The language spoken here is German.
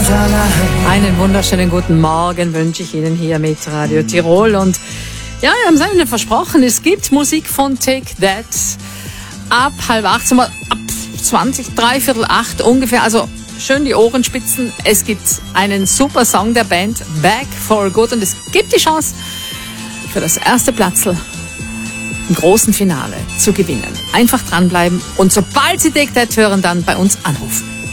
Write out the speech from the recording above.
Einen wunderschönen guten Morgen wünsche ich Ihnen hier mit Radio Tirol. Und ja, wir haben es Ihnen versprochen, es gibt Musik von Take That ab 7:30, ab 20, 7:45 ungefähr. Also schön die Ohren spitzen. Es gibt einen super Song der Band Back for Good und es gibt die Chance für das erste Platzl im großen Finale zu gewinnen. Einfach dranbleiben und sobald Sie Take That hören, dann bei uns anrufen.